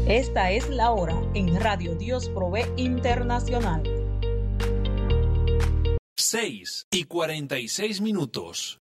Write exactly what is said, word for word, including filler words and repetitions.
Esta es la hora en Radio Dios Provee Internacional. seis y cuarenta y seis minutos.